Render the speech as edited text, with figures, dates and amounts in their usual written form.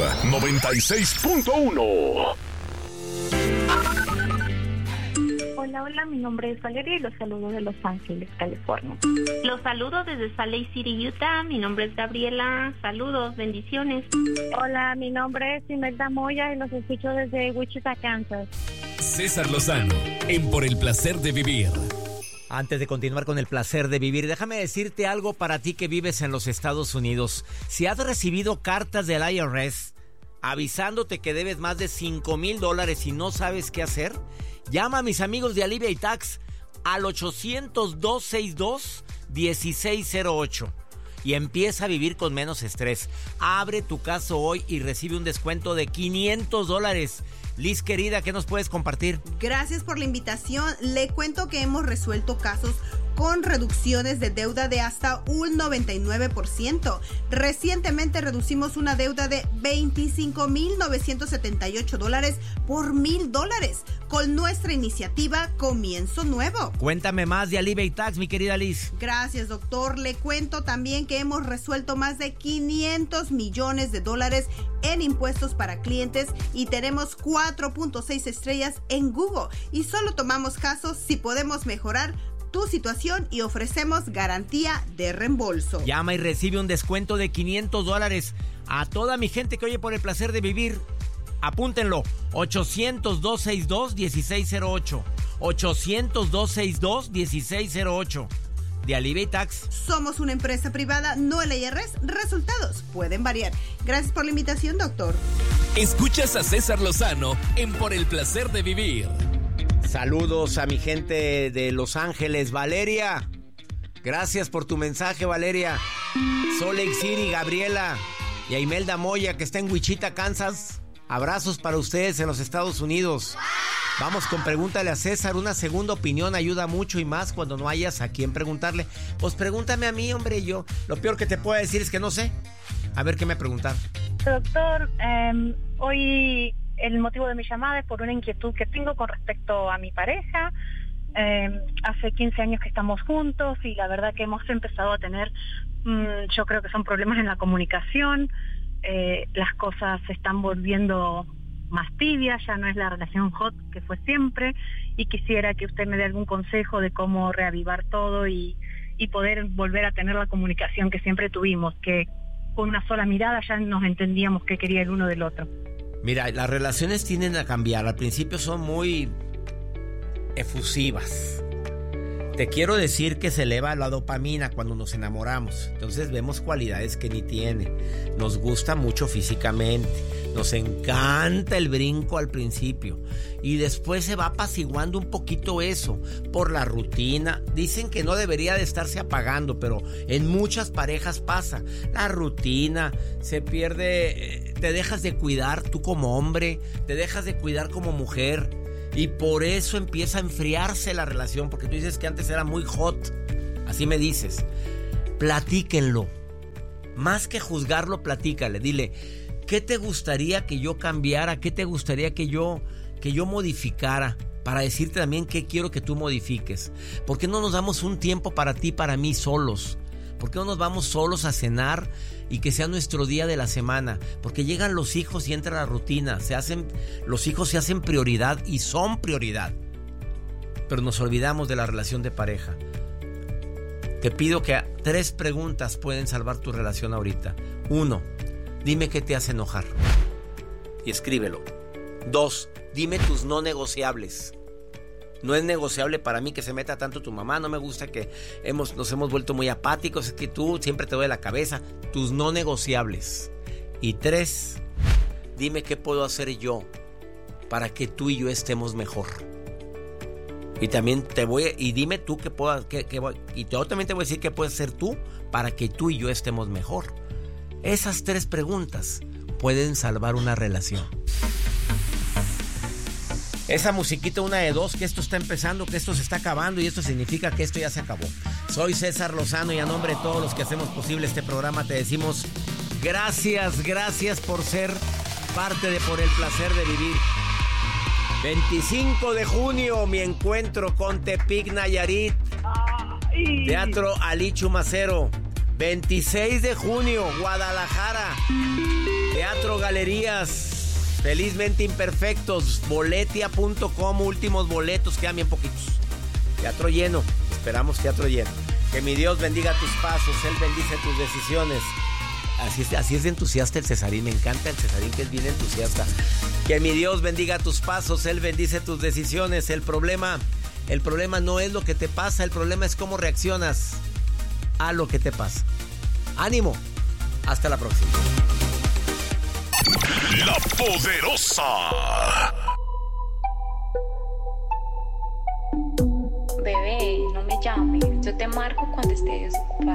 96.1. Hola, mi nombre es Valeria y los saludo de Los Ángeles, California. Los saludo desde Salt Lake City, Utah. Mi nombre es Gabriela. Saludos, bendiciones. Hola, mi nombre es Imelda Moya y los escucho desde Wichita, Kansas. César Lozano, en Por el Placer de Vivir. Antes de continuar con el placer de vivir, déjame decirte algo para ti que vives en los Estados Unidos. Si has recibido cartas del IRS avisándote que debes más de $5,000 y no sabes qué hacer, llama a mis amigos de Alivia y Tax al 800-262-1608 y empieza a vivir con menos estrés. Abre tu caso hoy y recibe un descuento de $500. Liz, querida, ¿qué nos puedes compartir? Gracias por la invitación. Le cuento que hemos resuelto casos con reducciones de deuda de hasta un 99%. Recientemente reducimos una deuda de $25,978 por $1,000 con nuestra iniciativa Comienzo Nuevo. Cuéntame más de Alivia y Tax, mi querida Liz. Gracias, doctor. Le cuento también que hemos resuelto más de $500 millones en impuestos para clientes y tenemos 4.6 estrellas en Google. Y solo tomamos casos si podemos mejorar tu situación y ofrecemos garantía de reembolso. Llama y recibe un descuento de $500 a toda mi gente que oye Por el Placer de Vivir. Apúntenlo, 800-262-1608. 800-262-1608. De Alivia y Tax. Somos una empresa privada, no el IRS. Resultados pueden variar. Gracias por la invitación, doctor. Escuchas a César Lozano en Por el Placer de Vivir. Saludos a mi gente de Los Ángeles. Valeria, gracias por tu mensaje, Valeria. Salt Lake City, Gabriela y a Imelda Moya, que está en Wichita, Kansas. Abrazos para ustedes en los Estados Unidos. Vamos con Pregúntale a César. Una segunda opinión ayuda mucho y más cuando no hayas a quién preguntarle. Pues pregúntame a mí, hombre. Yo lo peor que te puedo decir es que no sé. A ver qué me preguntar. Doctor, hoy el motivo de mi llamada es por una inquietud que tengo con respecto a mi pareja. Hace 15 años que estamos juntos y la verdad que hemos empezado a tener, yo creo que son problemas en la comunicación. Las cosas se están volviendo más tibias, ya no es la relación hot que fue siempre, y quisiera que usted me dé algún consejo de cómo reavivar todo y poder volver a tener la comunicación que siempre tuvimos, que con una sola mirada ya nos entendíamos qué quería el uno del otro. Mira, las relaciones tienden a cambiar. Al principio son muy efusivas. Te quiero decir que se eleva la dopamina cuando nos enamoramos. Entonces vemos cualidades que ni tiene. Nos gusta mucho físicamente. Nos encanta el brinco al principio. Y después se va apaciguando un poquito eso por la rutina. Dicen que no debería de estarse apagando, pero en muchas parejas pasa. La rutina se pierde. Te dejas de cuidar tú como hombre. Te dejas de cuidar como mujer. Y por eso empieza a enfriarse la relación, porque tú dices que antes era muy hot. Así me dices. Platíquenlo. Más que juzgarlo, platícale. Dile, ¿qué te gustaría que yo cambiara? ¿Qué te gustaría que yo modificara? Para decirte también qué quiero que tú modifiques. ¿Por qué no nos damos un tiempo para ti, para mí solos? ¿Por qué no nos vamos solos a cenar y que sea nuestro día de la semana? Porque llegan los hijos y entra la rutina. Los hijos se hacen prioridad y son prioridad. Pero nos olvidamos de la relación de pareja. Te pido que 3 preguntas pueden salvar tu relación ahorita. 1, dime qué te hace enojar. Y escríbelo. 2, dime tus no negociables. No es negociable para mí que se meta tanto tu mamá. No me gusta que nos hemos vuelto muy apáticos. Es que tú siempre te duele la cabeza. Tus no negociables. Y 3, dime qué puedo hacer yo para que tú y yo estemos mejor. Y también dime tú qué puedo, y yo también te voy a decir qué puedes hacer tú para que tú y yo estemos mejor. Esas 3 preguntas pueden salvar una relación. Esa musiquita, una de 2, que esto está empezando, que esto se está acabando y esto significa que esto ya se acabó. Soy César Lozano y a nombre de todos los que hacemos posible este programa te decimos gracias por ser parte de Por el Placer de Vivir. 25 de junio, mi encuentro con Tepic, Nayarit. Teatro Ali Chumacero. 26 de junio, Guadalajara. Teatro Galerías, Felizmente Imperfectos, boletia.com, últimos boletos, quedan bien poquitos. Teatro lleno, esperamos teatro lleno. Que mi Dios bendiga tus pasos, Él bendice tus decisiones. Así es de entusiasta el Cesarín, me encanta el Cesarín, que es bien entusiasta. Que mi Dios bendiga tus pasos, Él bendice tus decisiones. El problema no es lo que te pasa, el problema es cómo reaccionas a lo que te pasa. ¡Ánimo! Hasta la próxima. La Poderosa. Bebé, no me llames. Yo te marco cuando estés ocupada.